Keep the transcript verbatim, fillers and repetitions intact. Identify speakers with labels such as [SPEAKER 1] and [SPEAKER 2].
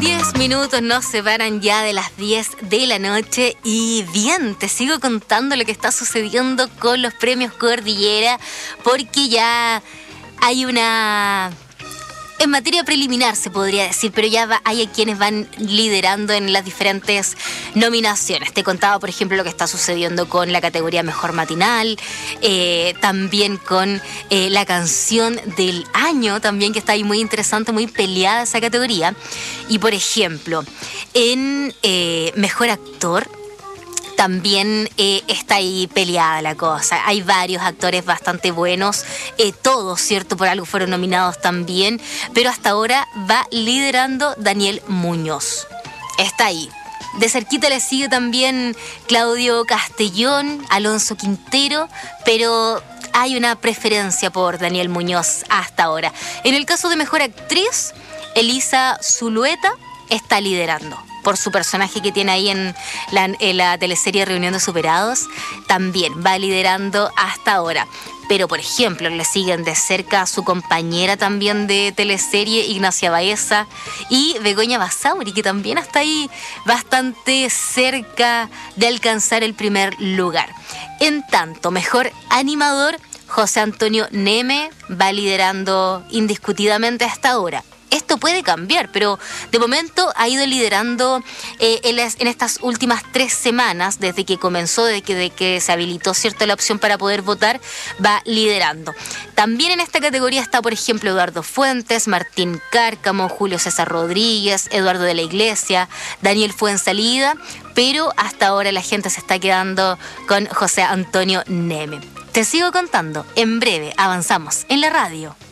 [SPEAKER 1] Diez minutos nos separan ya de las diez de la noche y bien, te sigo contando lo que está sucediendo con los premios Cordillera porque ya hay una... En materia preliminar se podría decir, pero ya va, hay quienes van liderando en las diferentes nominaciones. Te contaba, por ejemplo, lo que está sucediendo con la categoría Mejor Matinal, eh, también con eh, la canción del año, también que está ahí muy interesante, muy peleada esa categoría. Y, por ejemplo, en eh, Mejor Actor, también eh, está ahí peleada la cosa. Hay varios actores bastante buenos, eh, todos, ¿cierto? Por algo fueron nominados también, pero hasta ahora va liderando Daniel Muñoz. Está ahí. De cerquita le sigue también Claudio Castellón, Alonso Quintero, pero hay una preferencia por Daniel Muñoz hasta ahora. En el caso de Mejor Actriz, Elisa Zulueta está liderando por su personaje que tiene ahí en la, en la teleserie Reunión de Superados, también va liderando hasta ahora. Pero, por ejemplo, le siguen de cerca a su compañera también de teleserie, Ignacia Baeza, y Begoña Basauri, que también está ahí bastante cerca de alcanzar el primer lugar. En tanto, Mejor Animador, José Antonio Neme va liderando indiscutidamente hasta ahora. Esto puede cambiar, pero de momento ha ido liderando eh, en, las, en estas últimas tres semanas, desde que comenzó, desde que, de que se habilitó cierto la opción para poder votar, va liderando. También en esta categoría está, por ejemplo, Eduardo Fuentes, Martín Cárcamo, Julio César Rodríguez, Eduardo de la Iglesia, Daniel Fuensalida, pero hasta ahora la gente se está quedando con José Antonio Neme. Te sigo contando, en breve avanzamos en la radio.